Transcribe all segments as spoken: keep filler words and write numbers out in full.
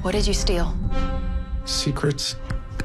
What did you steal? Secrets.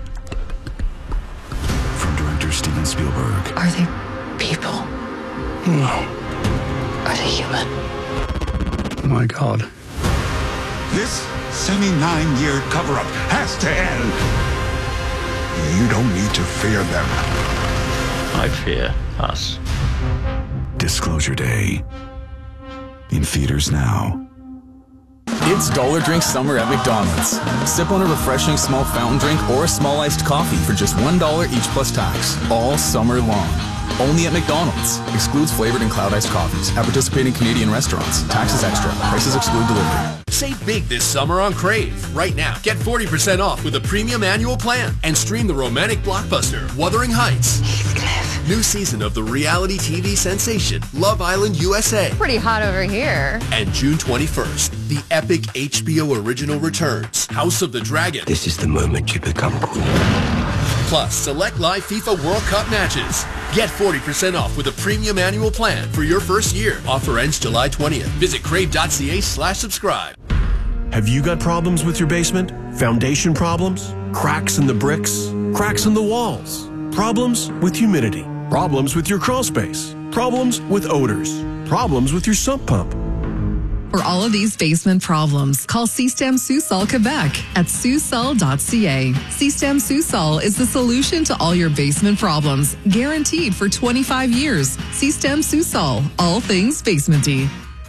From director Steven Spielberg. Are they people? No. Are they human? Oh my God. This seventy-nine-year cover-up has to end. You don't need to fear them. I fear us. Disclosure Day. In theaters now. It's Dollar Drink Summer at McDonald's. Sip on a refreshing small fountain drink or a small iced coffee for just one dollar each plus tax. All summer long. Only at McDonald's. Excludes flavored and cloud iced coffees. At participating Canadian restaurants. Taxes extra. Prices exclude delivery. Save big this summer on Crave. Right now, get forty percent off with a premium annual plan and stream the romantic blockbuster Wuthering Heights. Heathcliff. New season of the reality T V sensation Love Island U S A. Pretty hot over here. And June twenty-first, the epic H B O original returns, House of the Dragon. This is the moment you become queen. Plus, select live FIFA World Cup matches. Get forty percent off with a premium annual plan for your first year. Offer ends July twentieth. Visit crave.ca slash subscribe. Have you got problems with your basement? Foundation problems? Cracks in the bricks? Cracks in the walls? Problems with humidity? Problems with your crawl space? Problems with odors? Problems with your sump pump? For all of these basement problems, call Système Sous-Sol Quebec at sous-sol dot c a. Système Sous-Sol is the solution to all your basement problems, guaranteed for twenty-five years. Système Sous-Sol, all things basementy.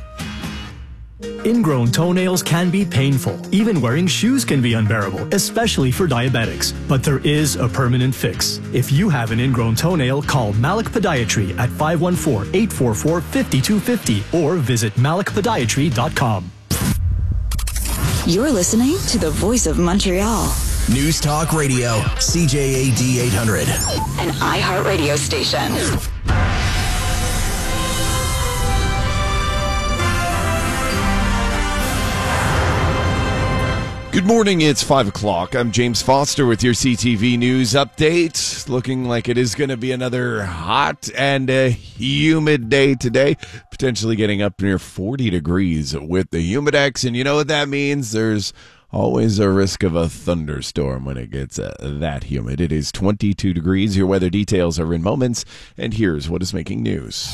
Ingrown toenails can be painful. Even wearing shoes can be unbearable, especially for diabetics. But there is a permanent fix. If you have an ingrown toenail, call Malik Podiatry at five one four, eight four four, five two five zero or visit malik podiatry dot com. You're listening to the Voice of Montreal. News Talk Radio, C J A D eight hundred. An iHeart radio station. Good morning, it's five o'clock. I'm James Foster with your C T V News Update. Looking like it is going to be another hot and uh, humid day today. Potentially getting up near forty degrees with the humidex. And you know what that means? There's always a risk of a thunderstorm when it gets uh, that humid. It is twenty-two degrees. Your weather details are in moments. And here's what is making news.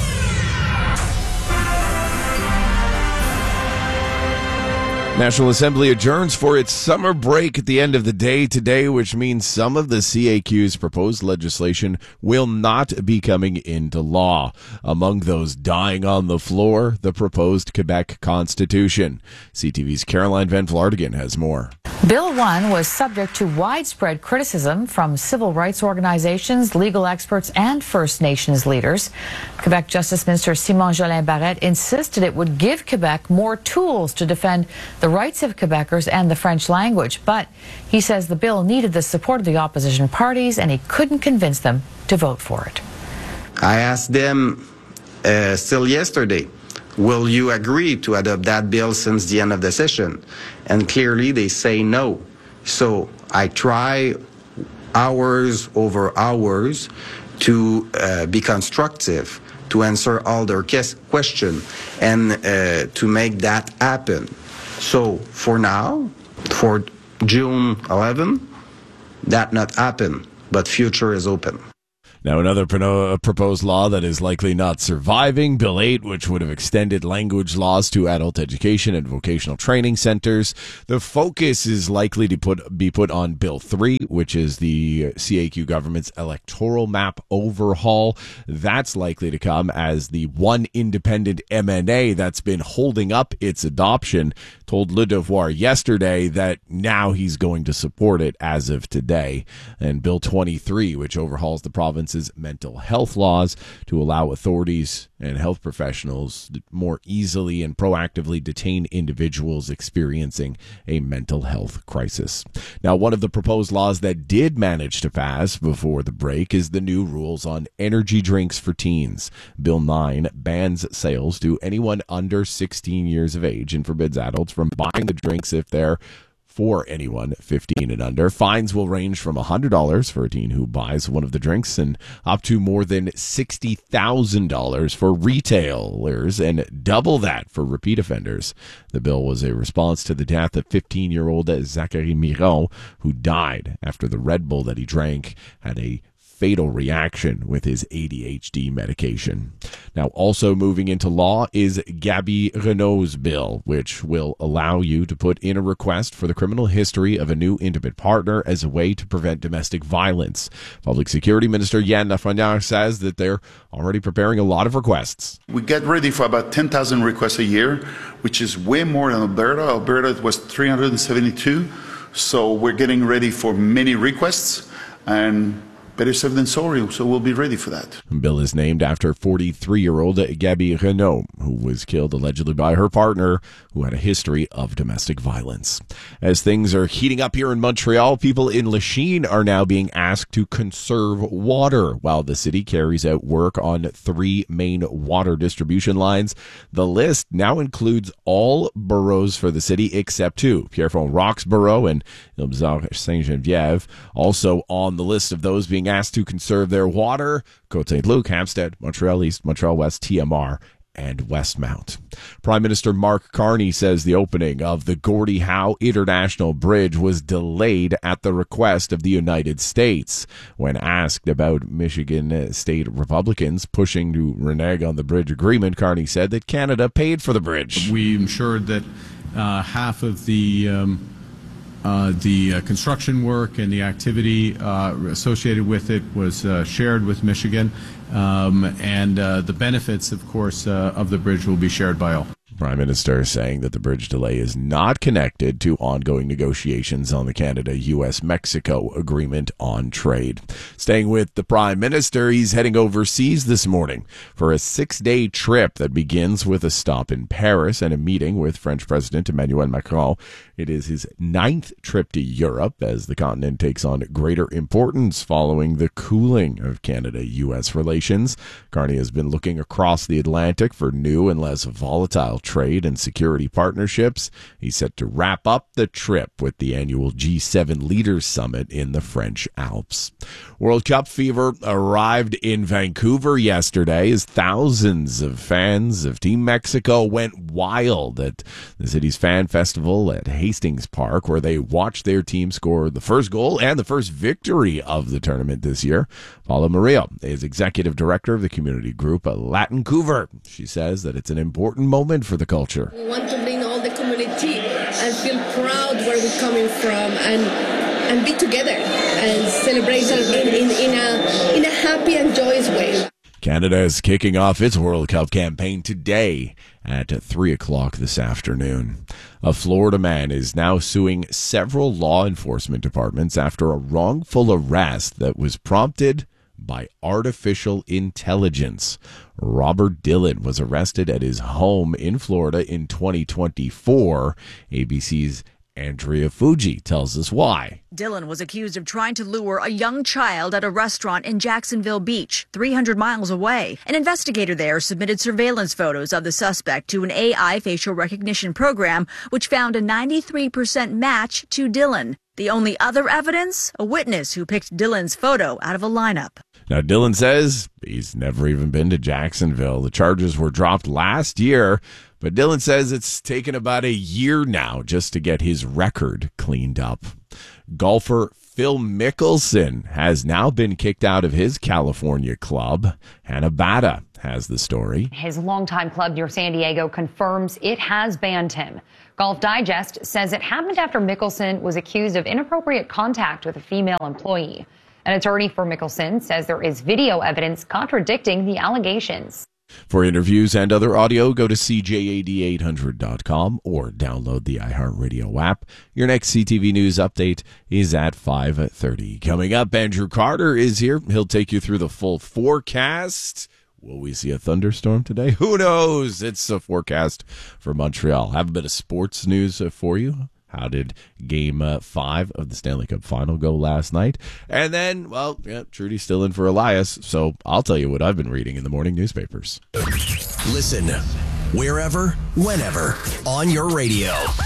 National Assembly adjourns for its summer break at the end of the day today, which means some of the C A Q's proposed legislation will not be coming into law. Among those dying on the floor, the proposed Quebec Constitution. C T V's Caroline Van Vlaardingen has more. Bill one was subject to widespread criticism from civil rights organizations, legal experts, and First Nations leaders. Quebec Justice Minister Simon Jolin Barrette insisted it would give Quebec more tools to defend the rights of Quebecers and the French language. But he says the bill needed the support of the opposition parties, and he couldn't convince them to vote for it. I asked them uh, still yesterday, will you agree to adopt that bill since the end of the session? And clearly they say no. So I try hours over hours to uh, be constructive, to answer all their questions, and uh, to make that happen. So for now, for June eleventh, that not happen, but future is open. Now, another pro- proposed law that is likely not surviving, Bill eight, which would have extended language laws to adult education and vocational training centers. The focus is likely to put be put on Bill three, which is the C A Q government's electoral map overhaul. That's likely to come as the one independent M N A that's been holding up its adoption told Le Devoir yesterday that now he's going to support it as of today. And Bill twenty-three, which overhauls the province's mental health laws to allow authorities and health professionals more easily and proactively detain individuals experiencing a mental health crisis. Now, one of the proposed laws that did manage to pass before the break is the new rules on energy drinks for teens. Bill nine bans sales to anyone under sixteen years of age and forbids adults from buying the drinks if they're for anyone fifteen and under. Fines will range from one hundred dollars for a teen who buys one of the drinks and up to more than sixty thousand dollars for retailers and double that for repeat offenders. The bill was a response to the death of fifteen-year-old Zachary Miron, who died after the Red Bull that he drank had a fatal reaction with his A D H D medication. Now, also moving into law is Gabby Renault's bill, which will allow you to put in a request for the criminal history of a new intimate partner as a way to prevent domestic violence. Public Security Minister Yann Lafrenière says that they're already preparing a lot of requests. We get ready for about ten thousand requests a year, which is way more than Alberta. Alberta was three hundred seventy-two, so we're getting ready for many requests, and better safe than sorry, so we'll be ready for that. The bill is named after forty-three-year-old Gabby Renault, who was killed allegedly by her partner, who had a history of domestic violence. As things are heating up here in Montreal, people in Lachine are now being asked to conserve water while the city carries out work on three main water distribution lines. The list now includes all boroughs for the city except two, Pierrefonds-Roxborough and Ilbzard-Saint-Geneviève. Also on the list of those being asked to conserve their water, Côte-Saint Luc, Hampstead, Montreal East, Montreal West, T M R, and Westmount. Prime Minister Mark Carney says the opening of the Gordie Howe International Bridge was delayed at the request of the United States. When asked about Michigan state Republicans pushing to renege on the bridge agreement, Carney said that Canada paid for the bridge. We ensured that uh, half of the um Uh, the uh, construction work and the activity uh, associated with it was uh, shared with Michigan, um, and uh, the benefits, of course, uh, of the bridge will be shared by all. Prime Minister saying that the bridge delay is not connected to ongoing negotiations on the Canada-U S Mexico agreement on trade. Staying with the Prime Minister, he's heading overseas this morning for a six-day trip that begins with a stop in Paris and a meeting with French President Emmanuel Macron. It is his ninth trip to Europe as the continent takes on greater importance following the cooling of Canada-U S relations. Carney has been looking across the Atlantic for new and less volatile trade and security partnerships. He's set to wrap up the trip with the annual G seven Leaders Summit in the French Alps. World Cup fever arrived in Vancouver yesterday as thousands of fans of Team Mexico went wild at the city's fan festival at Hastings Park, where they watched their team score the first goal and the first victory of the tournament this year. Paula Maria is executive director of the community group Latincouver. She says that it's an important moment for the culture. We want to bring all the community and feel proud where we're coming from, and and be together and celebrate in, in, in, a, in a happy and joyous way. Canada is kicking off its World Cup campaign today at three o'clock this afternoon. A Florida man is now suing several law enforcement departments after a wrongful arrest that was prompted by artificial intelligence. Robert Dillon was arrested at his home in Florida in twenty twenty-four. A B C's Andrea Fuji tells us why. Dillon was accused of trying to lure a young child at a restaurant in Jacksonville Beach, three hundred miles away. An investigator there submitted surveillance photos of the suspect to an A I facial recognition program, which found a ninety-three percent match to Dillon. The only other evidence? A witness who picked Dillon's photo out of a lineup. Now, Dillon says he's never even been to Jacksonville. The charges were dropped last year, but Dillon says it's taken about a year now just to get his record cleaned up. Golfer Phil Mickelson has now been kicked out of his California club. Hannah Batta has the story. His longtime club near San Diego confirms it has banned him. Golf Digest says it happened after Mickelson was accused of inappropriate contact with a female employee. An attorney for Mickelson says there is video evidence contradicting the allegations. For interviews and other audio, go to C J A D eight hundred dot com or download the iHeartRadio app. Your next C T V News update is at five thirty. Coming up, Andrew Carter is here. He'll take you through the full forecast. Will we see a thunderstorm today? Who knows? It's a forecast for Montreal. Have a bit of sports news for you. How did game uh, five of the Stanley Cup final go last night? And then, well, yeah, Trudy's still in for Elias, so I'll tell you what I've been reading in the morning newspapers. Listen, wherever, whenever, on your radio.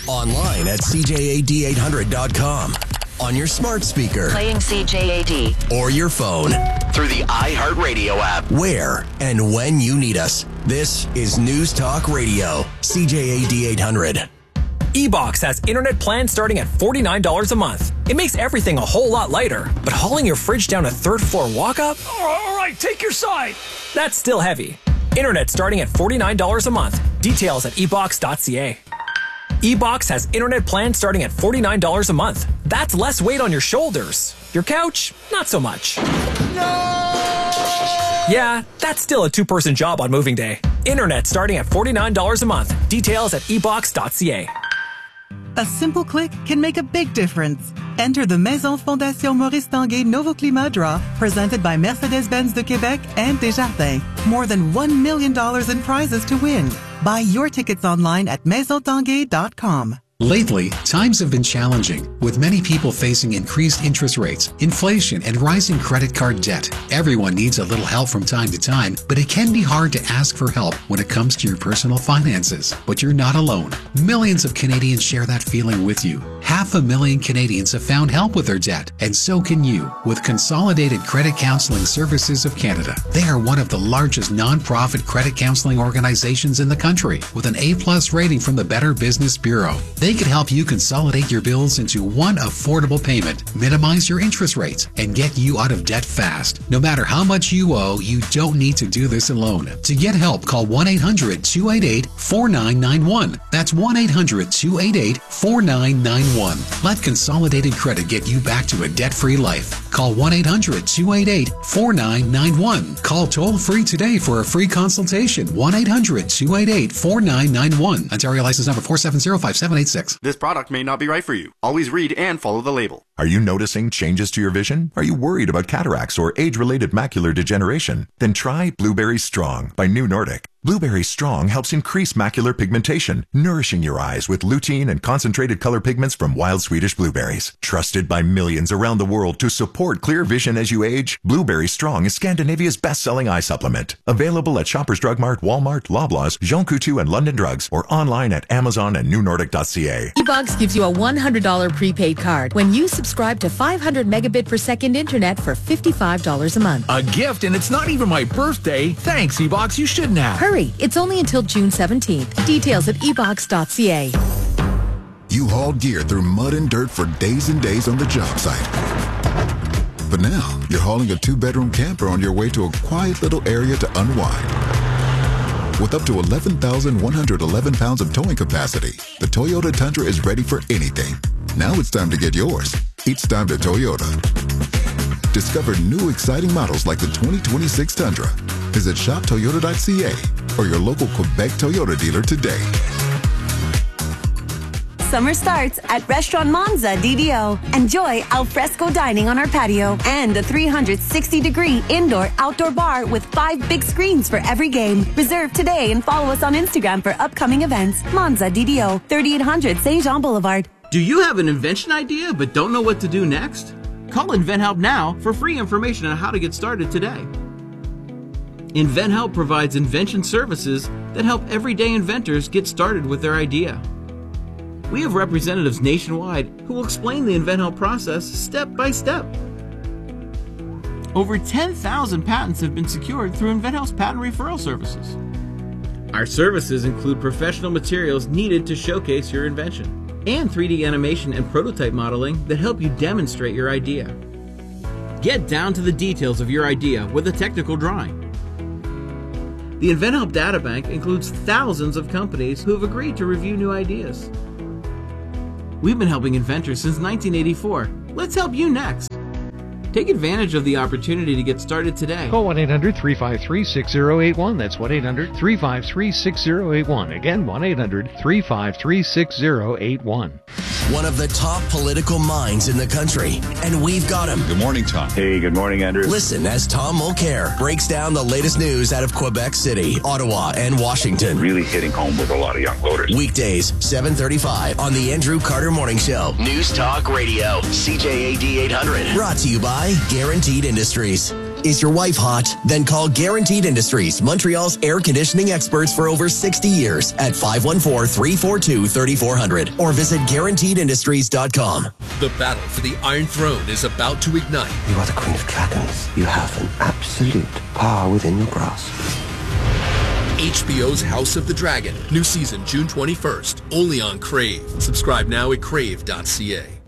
Online at C J A D eight hundred dot com. On your smart speaker. Playing C J A D. Or your phone. Through the iHeartRadio app. Where and when you need us. This is News Talk Radio. C J A D eight hundred. eBox has internet plans starting at forty-nine dollars a month. It makes everything a whole lot lighter, but hauling your fridge down a third floor walk up? All right, take your side. That's still heavy. Internet starting at forty-nine dollars a month. Details at e box dot c a. eBox has internet plans starting at forty-nine dollars a month. That's less weight on your shoulders. Your couch, not so much. No! Yeah, that's still a two-person job on moving day. Internet starting at forty-nine dollars a month. Details at e box dot c a. A simple click can make a big difference. Enter the Maison Fondation Maurice Tanguay Nouveau Climat Draw, presented by Mercedes-Benz de Québec and Desjardins. More than one million dollars in prizes to win. Buy your tickets online at maison tanguay dot com. Lately, times have been challenging, with many people facing increased interest rates, inflation, and rising credit card debt. Everyone needs a little help from time to time, but it can be hard to ask for help when it comes to your personal finances. But you're not alone. Millions of Canadians share that feeling with you. Half a million Canadians have found help with their debt, and so can you, with Consolidated Credit Counseling Services of Canada. They are one of the largest non-profit credit counseling organizations in the country, with an A-plus rating from the Better Business Bureau. They can help you consolidate your bills into one affordable payment, minimize your interest rates, and get you out of debt fast. No matter how much you owe, you don't need to do this alone. To get help, call one eight hundred two eight eight four nine nine one. That's one eight hundred two eight eight four nine nine one. Let Consolidated Credit get you back to a debt-free life. Call one eight hundred two eight eight four nine nine one. Call toll-free today for a free consultation. one eight hundred two eight eight four nine nine one. Ontario license number four seven zero five seven eight six. This product may not be right for you. Always read and follow the label. Are you noticing changes to your vision? Are you worried about cataracts or age-related macular degeneration? Then try Blueberry Strong by New Nordic. Blueberry Strong helps increase macular pigmentation, nourishing your eyes with lutein and concentrated color pigments from wild Swedish blueberries. Trusted by millions around the world to support clear vision as you age, Blueberry Strong is Scandinavia's best-selling eye supplement. Available at Shoppers Drug Mart, Walmart, Loblaws, Jean Coutu, and London Drugs, or online at Amazon and new nordic dot c a. eBox gives you a one hundred dollars prepaid card when you subscribe to five hundred megabit per second internet for fifty-five dollars a month. A gift, and it's not even my birthday. Thanks, eBox. You shouldn't have. Hurry. It's only until June seventeenth. Details at e box dot c a. You hauled gear through mud and dirt for days and days on the job site. But now, you're hauling a two-bedroom camper on your way to a quiet little area to unwind. With up to eleven thousand one hundred eleven pounds of towing capacity, the Toyota Tundra is ready for anything. Now it's time to get yours. It's time to Toyota. Discover new exciting models like the twenty twenty-six Tundra. Visit shop toyota dot c a or your local Quebec Toyota dealer today. Summer starts at Restaurant Monza D D O. Enjoy al fresco dining on our patio and a three hundred sixty degree indoor-outdoor bar with five big screens for every game. Reserve today and follow us on Instagram for upcoming events. Monza D D O, thirty-eight hundred Saint Jean Boulevard. Do you have an invention idea but don't know what to do next? Call InventHelp now for free information on how to get started today. InventHelp provides invention services that help everyday inventors get started with their idea. We have representatives nationwide who will explain the InventHelp process step by step. Over ten thousand patents have been secured through InventHelp's patent referral services. Our services include professional materials needed to showcase your invention, and three D animation and prototype modeling that help you demonstrate your idea. Get down to the details of your idea with a technical drawing. The InventHelp Databank includes thousands of companies who have agreed to review new ideas. We've been helping inventors since nineteen eighty-four. Let's help you next. Take advantage of the opportunity to get started today. Call one eight hundred three five three six zero eight one. That's one eight hundred three five three six zero eight one. Again, one eight hundred three five three six zero eight one. One of the top political minds in the country, and we've got him. Good morning, Tom. Hey, good morning, Andrew. Listen as Tom Mulcair breaks down the latest news out of Quebec City, Ottawa, and Washington. Really hitting home with a lot of young voters. Weekdays, seven thirty-five on the Andrew Carter Morning Show. News Talk Radio, C J A D eight hundred. Brought to you by Guaranteed Industries. Is your wife hot? Then call Guaranteed Industries, Montreal's air conditioning experts for over sixty years at five one four, three four two, three four zero zero or visit guaranteed industries dot com. The battle for the Iron Throne is about to ignite. You are the Queen of Dragons. You have an absolute power within your grasp. H B O's House of the Dragon. New season June twenty-first. Only on Crave. Subscribe now at crave dot c a.